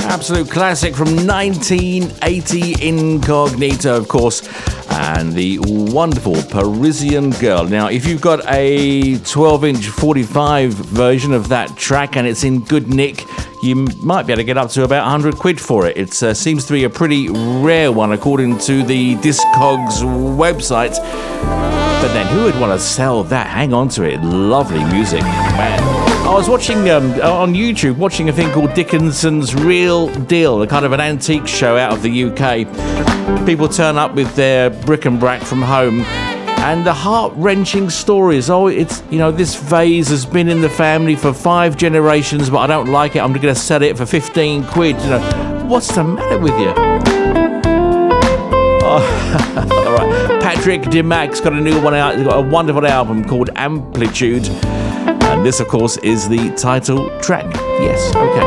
Absolute classic from 1980, Incognito, of course, and the wonderful Parisian Girl. Now, if you've got a 12-inch 45 version of that track and it's in good nick, you might be able to get up to about 100 quid for it. It seems to be a pretty rare one, according to the Discogs website. But then who would want to sell that? Hang on to it. Lovely music, man. I was watching on YouTube, watching a thing called Dickinson's Real Deal, a kind of an antique show out of the UK. People turn up with their bric-a-brac from home, and the heart-wrenching stories. Oh, it's, this vase has been in the family for 5 generations, but I don't like it. I'm going to sell it for 15 quid. What's the matter with you? Oh, all right. Patrick DeMac's got a new one out. He's got a wonderful album called Amplitude. And this, of course, is the title track. Yes, okay.